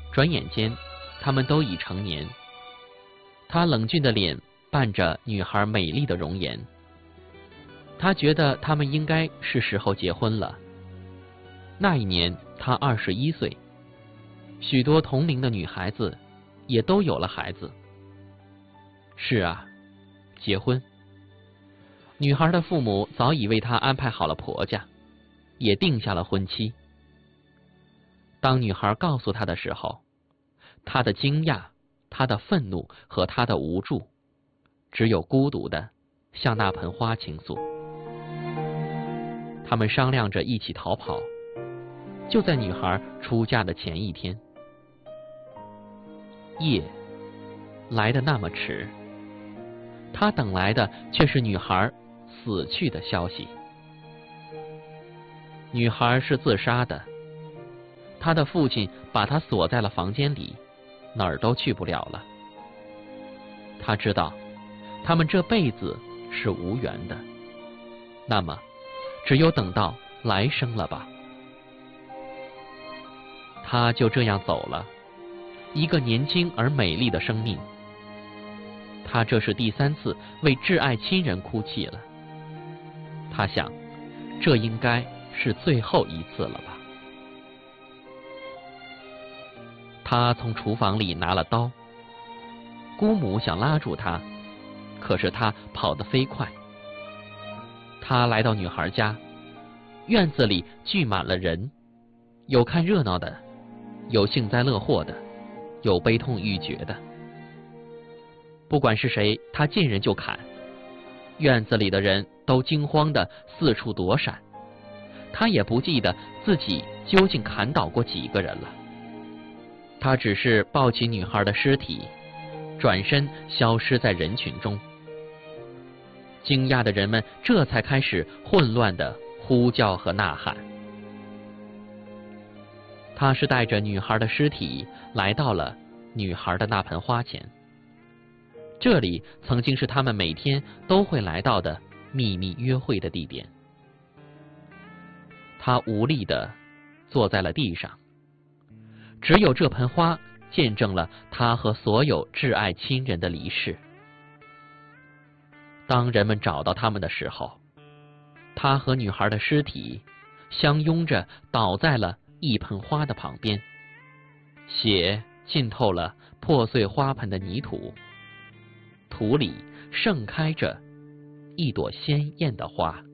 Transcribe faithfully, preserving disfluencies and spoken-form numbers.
转眼间，他们都已成年。他冷峻的脸伴着女孩美丽的容颜，他觉得他们应该是时候结婚了。那一年，他二十一岁，许多同龄的女孩子也都有了孩子。是啊，结婚。女孩的父母早已为她安排好了婆家，也定下了婚期。当女孩告诉他的时候，他的惊讶、他的愤怒和他的无助，只有孤独的向那盆花倾诉。他们商量着一起逃跑，就在女孩出嫁的前一天。夜来得那么迟，他等来的却是女孩死去的消息。女孩是自杀的，她的父亲把她锁在了房间里，哪儿都去不了了。他知道他们这辈子是无缘的，那么只有等到来生了吧。他就这样走了，一个年轻而美丽的生命。他这是第三次为挚爱亲人哭泣了。他想，这应该是最后一次了吧。他从厨房里拿了刀，姑母想拉住他，可是他跑得飞快。他来到女孩家，院子里聚满了人，有看热闹的，有幸灾乐祸的，有悲痛欲绝的。不管是谁，他见人就砍，院子里的人都惊慌的四处躲闪。他也不记得自己究竟砍倒过几个人了。他只是抱起女孩的尸体，转身消失在人群中。惊讶的人们这才开始混乱的呼叫和呐喊。他是带着女孩的尸体来到了女孩的那盆花前，这里曾经是他们每天都会来到的秘密约会的地点。他无力地坐在了地上，只有这盆花见证了他和所有挚爱亲人的离世。当人们找到他们的时候，他和女孩的尸体相拥着倒在了一盆花的旁边，血浸透了破碎花盆的泥土，土里盛开着一朵鲜艳的花。